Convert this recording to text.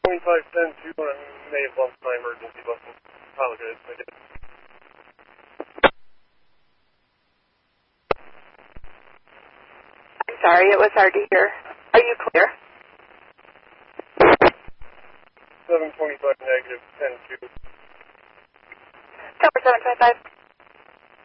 2510 2, I may have bumped my emergency button. Apologize, I did. I'm sorry, it was hard to hear. Are you clear? 725 negative 10 2. Tower 725.